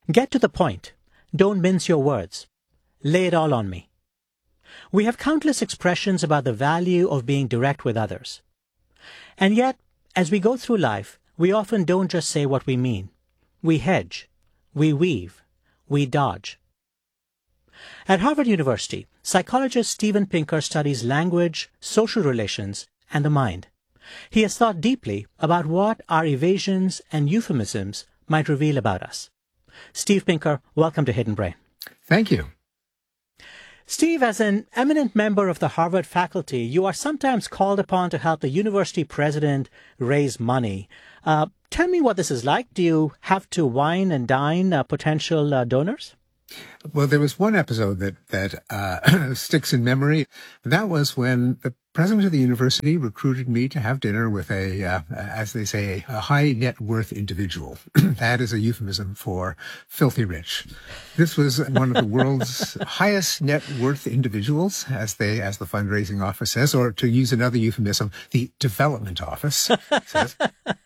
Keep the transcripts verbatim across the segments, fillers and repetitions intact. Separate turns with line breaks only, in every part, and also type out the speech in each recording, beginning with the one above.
Get to the point. Don't mince your words. Lay it all on me. We have countless expressions about the value of being direct with others. And yet, as we go through life, we often don't just say what we mean. We hedge. We weave. We dodge. At Harvard University, psychologist Steven Pinker studies language, social relations, and the mind. He has thought deeply about what our evasions and euphemisms might reveal about us. Steve Pinker, welcome to Hidden Brain.
Thank you.
Steve, as an eminent member of the Harvard faculty, you are sometimes called upon to help the university president raise money. Uh, tell me what this is like. Do you have to wine and dine uh, potential uh, donors?
Well, there was one episode that that uh, sticks in memory. That was when the president of the university recruited me to have dinner with a, uh, as they say, a high net worth individual. That is a euphemism for filthy rich. This was one of the world's highest net worth individuals, as they, as the fundraising office says, or to use another euphemism, the development office says.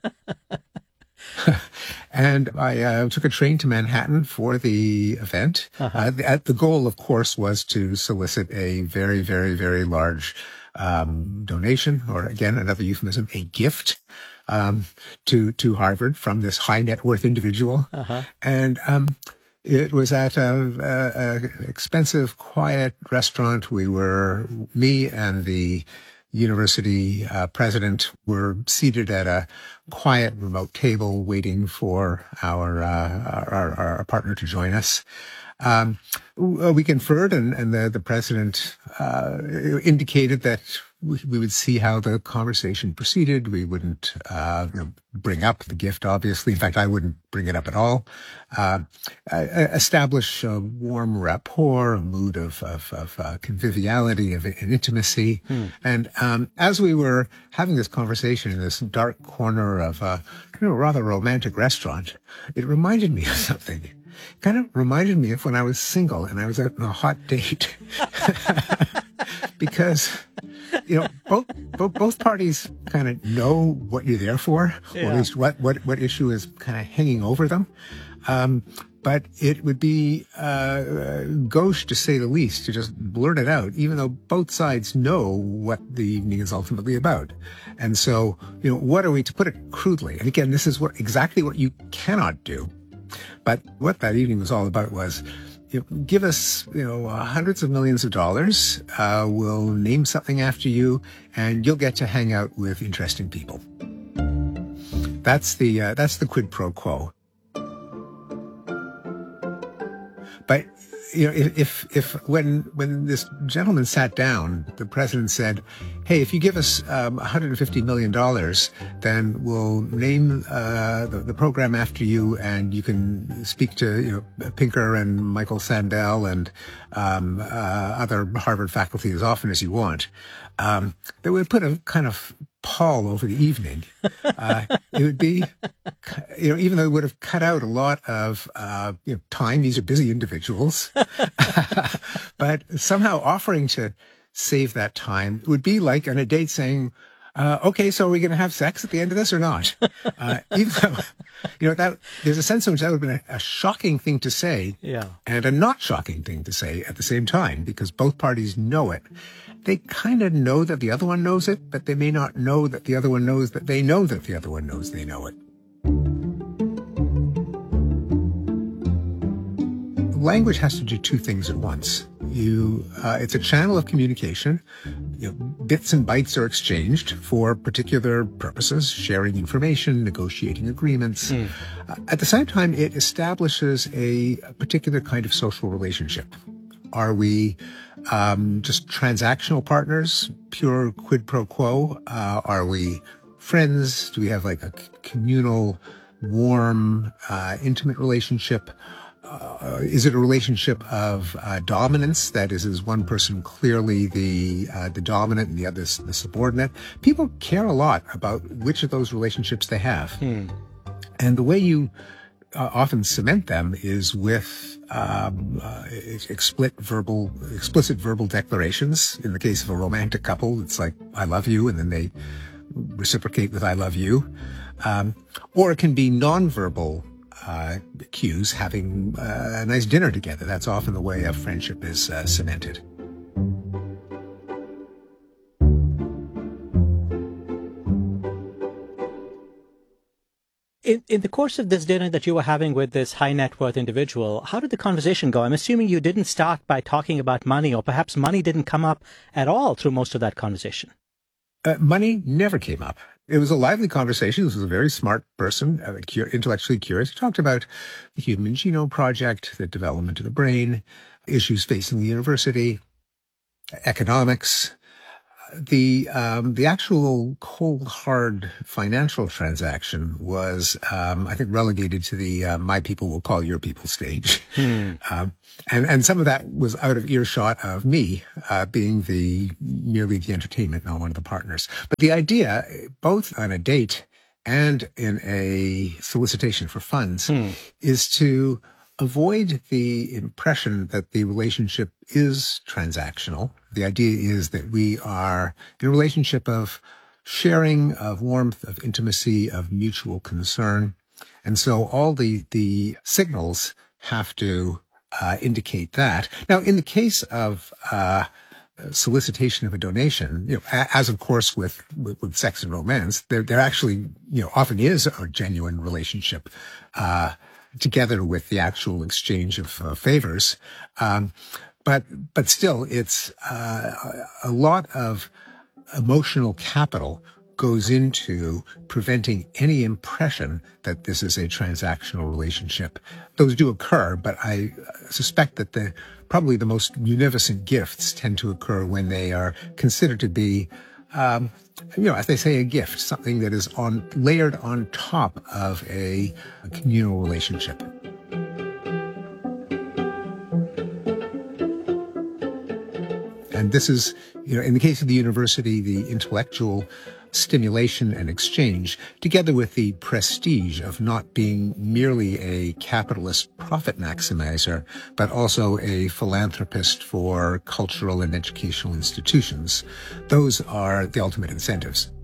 And I uh, took a train to Manhattan for the event. Uh-huh. Uh, the, the goal, of course, was to solicit a very, very, very large um, donation, or again, another euphemism, a gift um, to to Harvard from this high net worth individual. Uh-huh. And um, it was at a, a, a expensive, quiet restaurant. We were, me and the university uh, president were seated at a quiet remote table waiting for our uh, our, our partner to join us. Um, we conferred, and, and the, the president uh, indicated that we, we would see how the conversation proceeded. We wouldn't uh, you know, bring up the gift, obviously. In fact, I wouldn't bring it up at all. Uh, establish a warm rapport, a mood of, of, of uh, conviviality, of an intimacy. Hmm. And um, as we were having this conversation in this dark corner of a you know, rather romantic restaurant, it reminded me of something. Kind of reminded me of when I was single and I was out on a hot date. Because, you know, both, both, both parties kind of know what you're there for, yeah. Or at least what, what, what issue is kind of hanging over them. Um, but it would be, uh, gauche to say the least to just blurt it out, even though both sides know what the evening is ultimately about. And so, you know, what are we, to put it crudely, and again, this is what, exactly what you cannot do. But what that evening was all about was, you know, give us, you know, uh, hundreds of millions of dollars. Uh, we'll name something after you, and you'll get to hang out with interesting people. That's the uh, that's the quid pro quo. But you know, if, if if when when this gentleman sat down, the president said, "Hey, if you give us um, one hundred fifty million dollars, then we'll name uh, the, the program after you, and you can speak to you know Pinker and Michael Sandel and um, uh, other Harvard faculty as often as you want." Um, that would put a kind of pall over the evening. Uh, it would be, you know, even though it would have cut out a lot of uh, you know, time. These are busy individuals. But somehow offering to save that time would be like on a date saying, uh, okay, so are we going to have sex at the end of this or not? Uh, even though, you know, that there's a sense in which that would have been a, a shocking thing to say, yeah, and a not shocking thing to say at the same time, because both parties know it. They kind of know that the other one knows it, but they may not know that the other one knows that they know that the other one knows they know it. Language has to do two things at once. You, uh, it's a channel of communication. You know, bits and bytes are exchanged for particular purposes, sharing information, negotiating agreements. Mm. Uh, at the same time, it establishes a, a particular kind of social relationship. Are we um, just transactional partners, pure quid pro quo? Uh, are we friends? Do we have like a communal, warm, uh, intimate relationship? Uh, is it a relationship of uh, dominance? That is, is one person clearly the uh, the dominant and the other the subordinate? People care a lot about which of those relationships they have. Hmm. And the way you uh, often cement them is with um, uh, explicit verbal, explicit verbal declarations. In the case of a romantic couple, it's like, I love you, and then they reciprocate with I love you. Um, or it can be nonverbal uh, cues, having uh, a nice dinner together. That's often the way a friendship is uh, cemented.
In, in the course of this dinner that you were having with this high net worth individual, how did the conversation go? I'm assuming you didn't start by talking about money, or perhaps money didn't come up at all through most of that conversation.
Uh, money never came up. It was a lively conversation. This was a very smart person, uh, cu- intellectually curious. He talked about the Human Genome Project, the development of the brain, issues facing the university, economics. The um, the actual cold, hard financial transaction was, um, I think, relegated to the uh, my people will call your people stage. Hmm. Um, and, and some of that was out of earshot of me uh, being the merely the entertainment, not one of the partners. But the idea, both on a date and in a solicitation for funds, hmm. is to avoid the impression that the relationship is transactional. The idea is that we are in a relationship of sharing, of warmth, of intimacy, of mutual concern. And so all the, the signals have to uh, indicate that. Now, in the case of uh, solicitation of a donation, you know, as of course with, with, with sex and romance, there, there actually, you know, often is a genuine relationship, uh, together with the actual exchange of uh, favors. Um, but, but still, it's uh, a lot of emotional capital goes into preventing any impression that this is a transactional relationship. Those do occur, but I suspect that the probably the most munificent gifts tend to occur when they are considered to be Um, you know, as they say, a gift, something that is on layered on top of a, a communal relationship. And this is, you know, in the case of the university, the intellectual stimulation and exchange, together with the prestige of not being merely a capitalist profit maximizer, but also a philanthropist for cultural and educational institutions. Those are the ultimate incentives.